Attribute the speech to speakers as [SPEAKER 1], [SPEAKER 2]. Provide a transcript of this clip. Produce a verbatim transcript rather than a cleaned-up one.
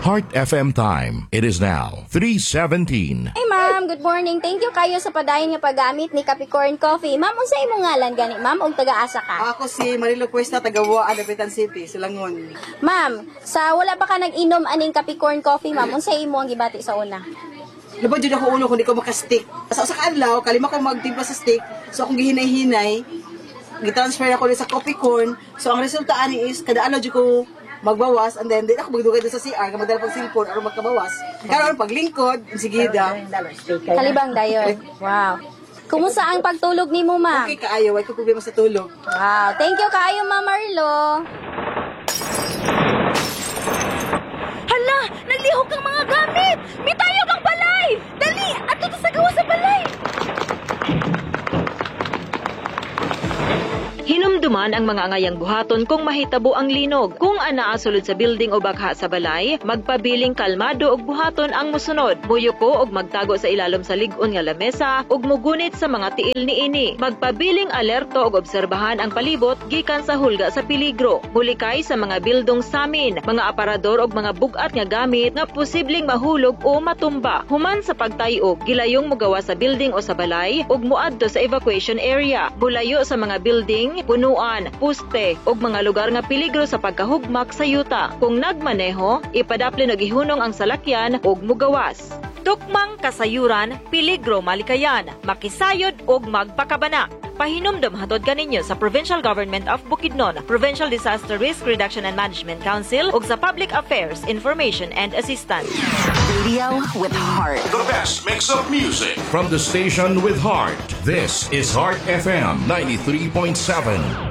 [SPEAKER 1] Heart F M time. It is now three seventeen.
[SPEAKER 2] Hey ma'am, good morning. Thank you kayo sa padayon nga paggamit ni Capricorn Coffee. Ma'am, unsa imong ngalan gani, ma'am, og taga-asa ka?
[SPEAKER 3] Ako si Marilo Cuesta, taga-Wa, Dapitan City, Silangon.
[SPEAKER 2] Ma'am, sa wala pa ka nag-inom aning Capricorn Coffee, ma'am, unsa imo ang gibati sa una?
[SPEAKER 3] Lubad yun ako ulo kung di ko makastick. Sa sa kadlaw, kalima ko magtimpla sa stick, so akong gihinay-hinay, gitransfer ako sa coffee corn. So ang resulta ani is, kada ano di ko magbawas, and then di ako magdugay doon sa C R, magdala pag cellphone, aron magkabawas. Karon paglingkod, sigida.
[SPEAKER 2] Kalibang dayon. Wow. Kumusta ang pagtulog nimo, ma'am?
[SPEAKER 3] Okay kaayo, wala ko problema sa tulog.
[SPEAKER 2] Wow, thank you kaayo, Ma'am Marlo.
[SPEAKER 4] Hala! Naglihok ang mga gamit! Mitayog ang balay! Dali! Ato to sa gawa sa balay! Hinumduman ang mga angayang buhaton kung mahitabo ang linog. Kung anaa sulod sa building o bagha sa balay, magpabiling kalmado og buhaton ang musunod. Muyuko og magtago sa ilalom sa lig-on nga lamesa ug mugunit sa mga tiil niini. Magpabiling alerto og obserbahan ang palibot gikan sa hulga sa peligro. Mulikay sa mga bildong samin, mga aparador og mga bugat nga gamit nga posibleng mahulog o matumba. Human sa pagtayo, gilayong mugawa sa building o sa balay ug muadto sa evacuation area. Bulayo sa mga building, punuan, puste ug mga lugar nga peligro sa pagkahugmak sa yuta. Kung nagmaneho, ipadapli og ihunong ang salakyan ug mugawas. Tukmang kasayuran, peligro malikayan, makisayod ug magpakabana. Pahinumdum hatod kaninyo sa Provincial Government of Bukidnon, Provincial Disaster Risk Reduction and Management Council ug sa Public Affairs Information and Assistance.
[SPEAKER 5] Radio with heart.
[SPEAKER 1] The best mix of music from the station with heart. This is Heart F M ninety-three point seven.